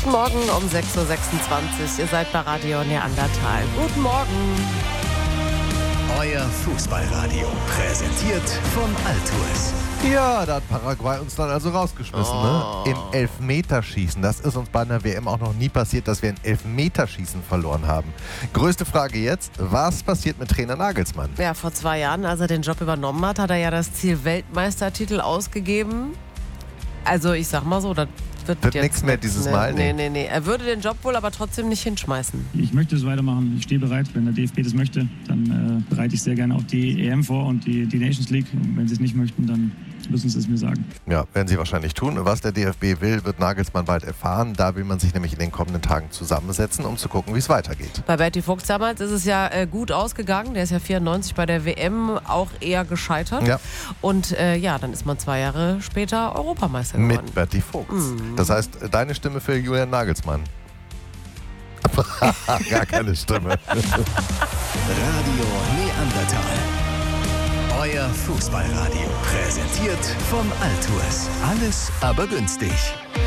Guten Morgen um 6.26 Uhr. Ihr seid bei Radio Neandertal. Guten Morgen. Euer Fußballradio, präsentiert von Altours. Ja, da hat Paraguay uns dann also rausgeschmissen, ne? Im Elfmeterschießen. Das ist uns bei einer WM auch noch nie passiert, dass wir ein Elfmeterschießen verloren haben. Größte Frage jetzt, was passiert mit Trainer Nagelsmann? Ja, vor 2 Jahren, als er den Job übernommen hat, hat er ja das Ziel Weltmeistertitel ausgegeben. Also ich sag mal so, das wird nichts mehr dieses Mal? Nee. Er würde den Job wohl aber trotzdem nicht hinschmeißen. Ich möchte es weitermachen. Ich stehe bereit. Wenn der DFB das möchte, dann bereite ich sehr gerne auch die EM vor und die Nations League. Und wenn sie es nicht möchten, dann müssen sie es mir sagen. Ja, werden sie wahrscheinlich tun. Was der DFB will, wird Nagelsmann bald erfahren. Da will man sich nämlich in den kommenden Tagen zusammensetzen, um zu gucken, wie es weitergeht. Bei Berti Fuchs damals ist es ja gut ausgegangen. Der ist ja 94 bei der WM auch eher gescheitert. Ja. Und dann ist man 2 Jahre später Europameister geworden. Mit Berti Fuchs. Das heißt, deine Stimme für Julian Nagelsmann? Gar keine Stimme. Radio Neandertal. Euer Fußballradio, präsentiert von Altours. Alles aber günstig.